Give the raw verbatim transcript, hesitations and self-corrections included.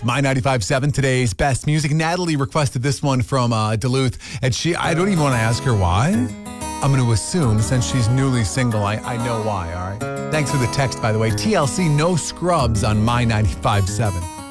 My ninety-five point seven, today's best music. Natalie requested this one from uh, Duluth, and she, I don't even want to ask her why. I'm going to assume, since she's newly single, I, I know why, all right? Thanks for the text, by the way. T L C, No Scrubs on My ninety-five point seven.